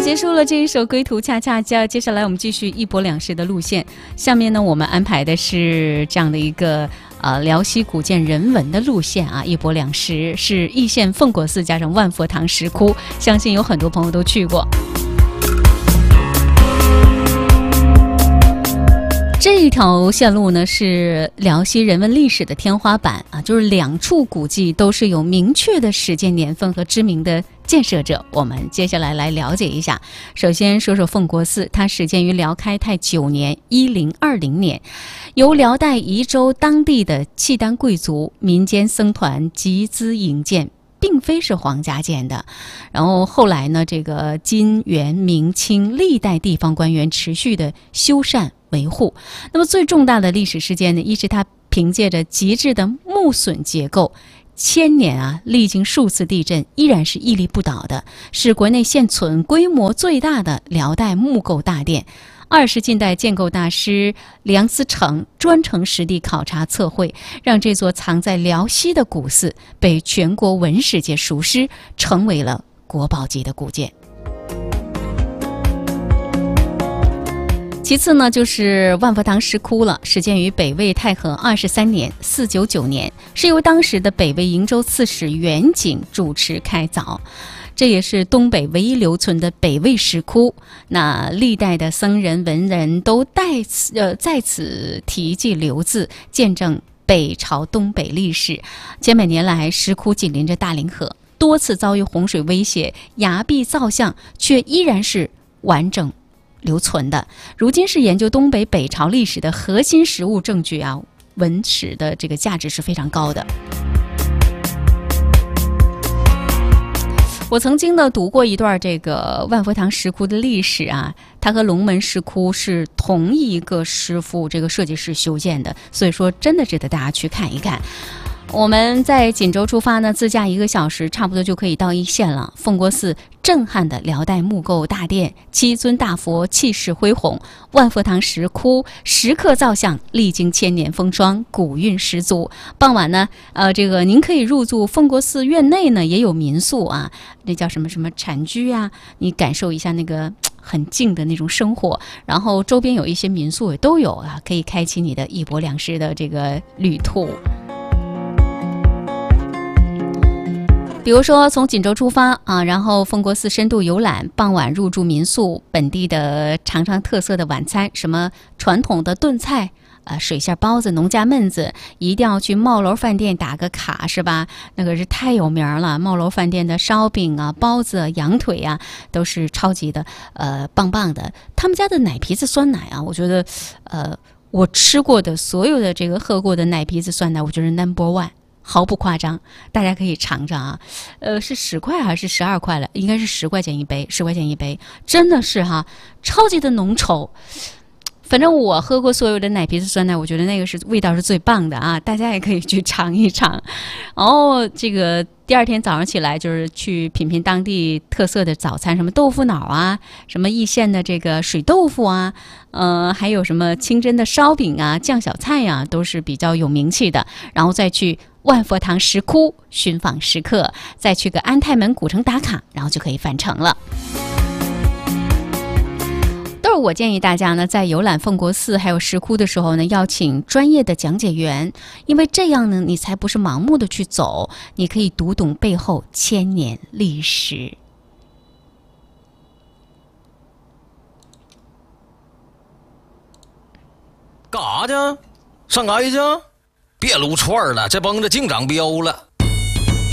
结束了这一首归途恰恰，接下来我们继续一泊两市的路线。下面呢，我们安排的是这样的一个辽西古建人文的路线啊，一泊两市是易县奉国寺加上万佛堂石窟，相信有很多朋友都去过。这一条线路呢是辽西人文历史的天花板啊，就是两处古迹都是有明确的始建年份和知名的建设者。我们接下来来了解一下。首先说说奉国寺，它始建于辽开泰9年1020年，由辽代宜州当地的契丹贵族、民间僧团集资营建，并非是皇家建的。然后后来呢，这个金元明清历代地方官员持续的修缮维护。那么最重大的历史事件呢，一是它凭借着极致的木榫结构，1000年啊，历经数次地震依然是屹立不倒的，是国内现存规模最大的辽代木构大殿。二是近代建构大师梁思成专程实地考察测绘，让这座藏在辽西的古寺被全国文史界熟知，成为了国宝级的古建。其次呢，就是万佛堂石窟了，始建于北魏太和23年499年，是由当时的北魏营州刺史袁景主持开凿。这也是东北唯一留存的北魏石窟。那历代的僧人文人都在此题记留字，见证北朝东北历史。千百年来，石窟紧邻着大凌河，多次遭遇洪水威胁，崖壁造像却依然是完整留存的。如今是研究东北北朝历史的核心实物证据啊，文史的这个价值是非常高的。我曾经呢读过一段这个万佛堂石窟的历史啊，它和龙门石窟是同一个师傅这个设计师修建的，所以说真的值得大家去看一看。我们在锦州出发呢，自驾1个小时，差不多就可以到易县了。奉国寺震撼的辽代木构大殿，7尊大佛气势恢宏；万佛堂石窟石刻造像历经1000年风霜，古韵十足。傍晚呢，您可以入住奉国寺院内呢，也有民宿啊，那叫什么什么禅居啊，你感受一下那个很静的那种生活。然后周边有一些民宿也都有啊，可以开启你的一泊两市的这个旅途。比如说从锦州出发啊，然后奉国寺深度游览，傍晚入住民宿，本地的尝尝特色的晚餐，什么传统的炖菜水馅包子、农家焖子，一定要去帽楼饭店打个卡，是吧？那个是太有名了，帽楼饭店的烧饼啊、包子、羊腿啊，都是超级的棒棒的。他们家的奶皮子酸奶啊，我觉得我吃过的所有的这个喝过的奶皮子酸奶，我觉得 No.1。毫不夸张，大家可以尝尝啊。是10块还是12块了？应该是10块钱一杯，10块钱一杯，真的是哈，超级的浓稠。反正我喝过所有的奶皮子酸奶，我觉得那个是味道是最棒的啊！大家也可以去尝一尝。然后这个第二天早上起来，就是去品品当地特色的早餐，什么豆腐脑啊，什么易县的这个水豆腐啊，还有什么清真的烧饼啊、酱小菜啊，都是比较有名气的。然后再去万佛堂石窟寻访石刻，再去个安泰门古城打卡，然后就可以返程了。都是我建议大家呢，在游览奉国寺还有石窟的时候呢，要请专业的讲解员，因为这样呢，你才不是盲目的去走，你可以读懂背后1000年历史。 干啥去？上哪去？别撸串了，这绷着净长膘了。